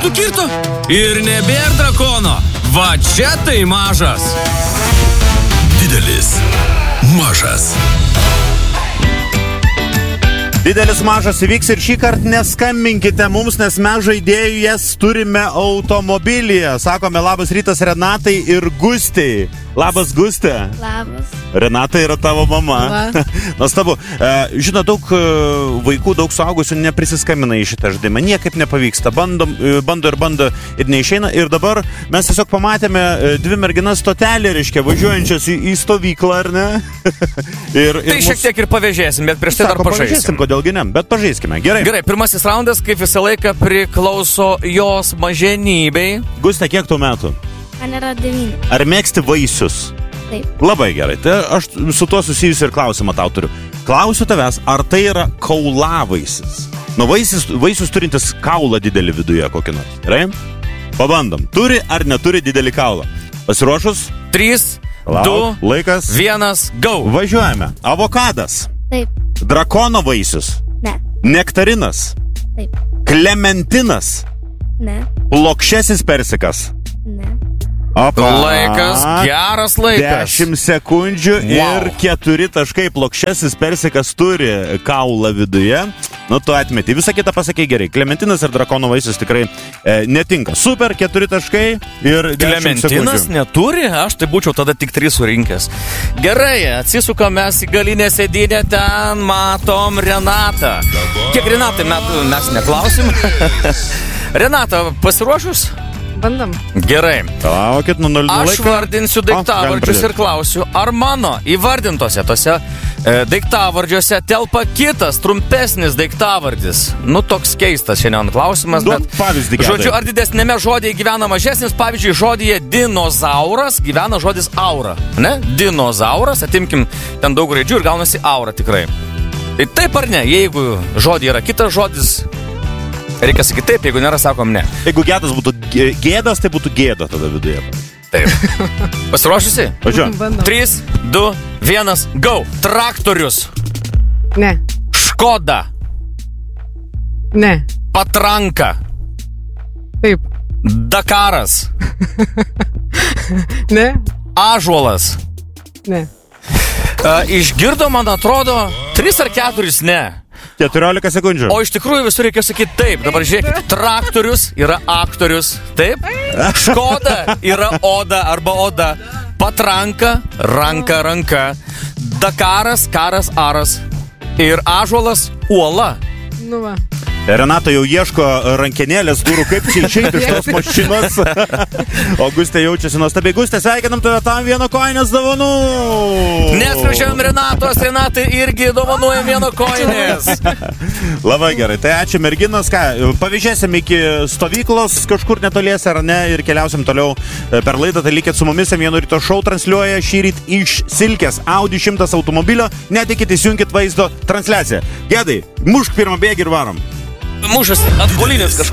metų kirto ir nebėr drakono. Va čia tai mažas. Didelis mažas. Didelis mažas įvyks ir šį kartą neskambinkite mums, nes mes žaidėjų jas turime automobilyje. Sakome labas rytas Renatai ir Gustei. Labas, Gustė. Labas. Renata yra tavo mama. Nuostabu. Žinot, daug vaikų, daug suaugusių neprisiskambina į šitą žaidimą. Niekaip nepavyksta. Bando ir neišeina. Ir dabar mes tiesiog pamatėme dvi merginas stotelį, reiškia, važiuojančias į stovyklą, ar ne? Tai šiek tiek ir pavežėsim, bet prieš tai dar pažaisim. Kodėlgi ne, bet pažaiskime. Gerai. Gerai, pirmasis raundas, kaip visą laiką, priklauso jos maženybei. Gustė, kiek tau metų? Man yra 9. Ar mėgsti vaisius? Taip. Labai gerai. Tai aš su tuo susijusiu ir klausimą tau turiu. Klausiu tavęs, ar tai yra kaulavaisis? Nu, vaisius turintis kaulą didelį viduje kokį nors. Gerai? Pabandom. Turi ar neturi didelį kaulą? Pasiruošus? 3, 2, laikas. 1, go. Važiuojame. Avokadas. Taip. Drakono vaisius. Ne. Nektarinas. Taip. Klementinas. Ne. Plokščiasis persikas. Ne. Opa. Laikas, geras laikas. 10 sekundžių ir 4 taškai. Plokščiasis persikas turi kaulą viduje. Nu, tu atmeti. Visą kitą pasakė gerai. Klementinas ir drakono vaisius tikrai netinka. Super, 4 taškai ir 10 sekundžių. Klementinas neturi? Aš tai būčiau tada tik 3 surinkęs. Gerai, atsisukam mes į galinę sėdynę, ten matom Renatą. Kiek Renatai metų mes neklausim? Renata, pasiruošus? Bandom. Gerai. Laukit, nuo 0 Aš vardinsiu daiktavardžius ir klausiu, ar mano įvardintose tose daiktavardžiuose telpa kitas, trumpesnis daiktavardis. Nu, toks keistas šiandien klausimas, bet pavyzdį gedai. Žodžiu, ar didesnėme žodyje gyvena mažesnis, pavyzdžiui, žodyje dinozauras gyvena žodis aura. Ne? Dinozauras, atimkim ten daug raidžių ir gaunasi aura tikrai. Tai taip ar ne, jeigu žodyje yra kitas žodis, reikia sakyti taip, jeigu nėra, sakom ne. Jeigu gėdas būtų gėdas, tai būtų gėda tada viduje. Taip. Pasiruošusi? Važiuojam. 3, 2, 1, go. Traktorius. Ne. Škoda. Ne. Patranka. Taip. Dakaras. Ne. Ąžuolas. Ne. Išgirdo, man atrodo, 3 ar 4 ne. 14 sekundžių. O iš tikrųjų visur reikia sakyti taip. Dabar žiūrėkit, traktorius yra aktorius. Taip? Škoda yra oda arba oda. Patranka, ranka. Dakaras, karas, aras. Ir ąžuolas, uola. Nu va. Renata jau ieško rankenėlės durų, kaip čia išeiti iš tos mašinos. O Gustė jaučiasi nuostabiai. Gustė, sveikinam tave tam 1 koinės dovanų. Nesvečiam Renatos, Renatai irgi dovanuojam 1 koinės. Labai gerai, tai ačiū merginos. Ką, pavyzdžiasim iki stovyklos kažkur netoliese ar ne ir keliausim toliau per laidą. Tai likit su mumis, Vieno ryto šou transliuoja šįryt iš Silkės Audi 100 automobilio. Netikit, įsijunkit vaizdo transliaciją. Gedai, mušk pirmą bėgį ir varom. Mušas atbulinis kažkoks.